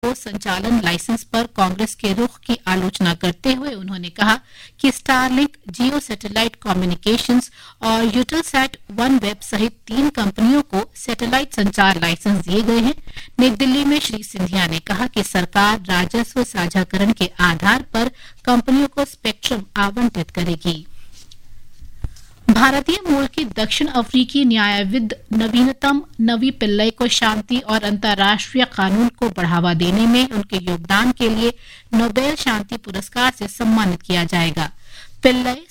को संचालन लाइसेंस पर कांग्रेस के रुख की आलोचना करते हुए उन्होंने कहा कि स्टारलिंक, जियो सैटेलाइट कम्युनिकेशंस और यूटेलसैट वन वेब सहित 3 कंपनियों को सैटेलाइट संचार लाइसेंस दिए गए हैं। नई दिल्ली में श्री सिंधिया ने कहा कि सरकार राजस्व साझाकरण के आधार पर कंपनियों को स्पेक्ट्रम आवंटित करेगी। भारतीय मूल की दक्षिण अफ्रीकी न्यायविद नवीनतम नवी पिल्लई को शांति और अंतर्राष्ट्रीय कानून को बढ़ावा देने में उनके योगदान के लिए नोबेल शांति पुरस्कार से सम्मानित किया जाएगा। पिल्लई